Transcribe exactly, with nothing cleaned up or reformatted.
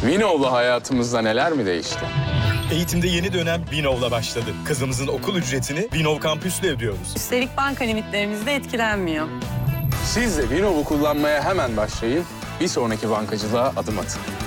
Vinov'la hayatımızda neler mi değişti? Eğitimde yeni dönem Vinov'la başladı. Kızımızın okul ücretini Vinov kampüsle ödüyoruz. Üstelik banka limitlerimiz de etkilenmiyor. Siz de Vinov'u kullanmaya hemen başlayın. Bir sonraki bankacılığa adım atın.